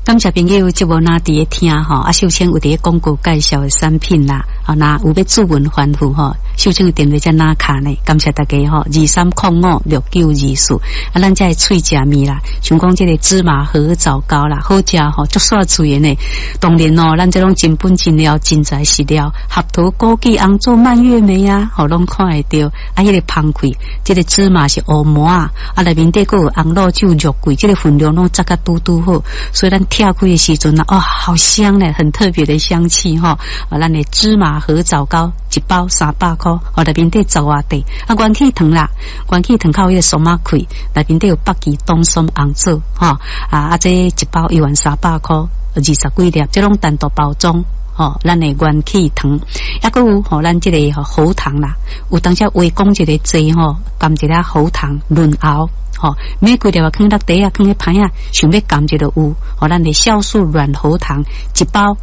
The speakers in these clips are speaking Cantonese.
感谢朋友，节目那伫咧听吼，秀清有伫广告介绍的产品啦，那有要主文吩咐吼，秀清的电话在哪卡呢？感谢大家吼，23056924，咱这脆食面啦，像讲这个芝麻荷枣糕啦，好食吼，足煞脆的呢。当然哦，咱这种真本真料、真材实料，合桃、枸杞、红枣、蔓越莓啊，吼拢看会到。迄个芳开，这个芝麻是乌麻啊，内面底个有红肉酒、肉桂，这个分量拢扎个嘟嘟好，所以咱跳开的时阵啊，哦，好香嘞，很特别的香气哈。咱的芝麻荷枣糕一包300块，内面底10瓦地，元气糖啦，元气糖靠迄个松仔开，内面底有北极冬松红枣哈，这一包1万300块，20几粒，这种单独包装。咱的元气糖，还佫有咱这个喉糖啦，有当时微讲一个剂含一粒喉糖润喉，每几粒放落地啊，放咧盘啊，想要含一个有，咱的酵素软喉糖一包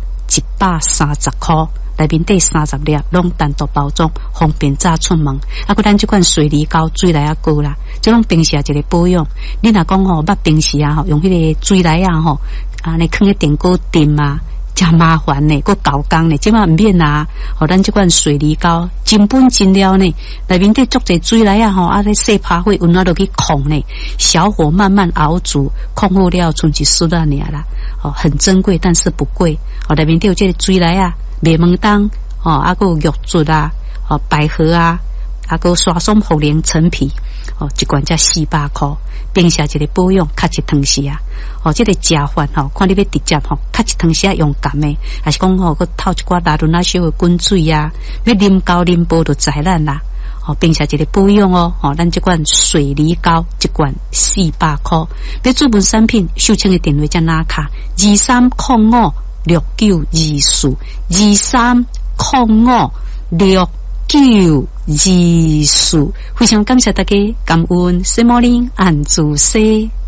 130块，内面底30粒，拢单独包装，方便早出门。佫咱这款水梨膏水来啊膏啦，这种平时一个保养，你若讲捌平时啊用迄个水来啊你放咧电锅炖啊。真麻烦呢，佫搞工呢，即马唔免啊！咱这款水梨膏真本真料呢，内面底足侪水来啊！咧细拍火，温落去控呢，小火慢慢熬煮，控好了剩一丝仔尔啦。很珍贵，但是不贵。内面底有这个水来啊，麦门冬佫有玉竹啊，百合啊，佫刷松茯苓陈皮，一罐才400块。平时一个保养，较一汤时啊，这个食饭看你要直接较一汤时用甘的，还是讲佫透一寡拉伦那小的滚水啊，要啉高啉煲就知咱啦。平时一个保养咱这款水梨膏一罐400块，要主文产品，秀清的电话在哪卡？23056924，23056924，非常感谢大家，感恩西摩林安祖西。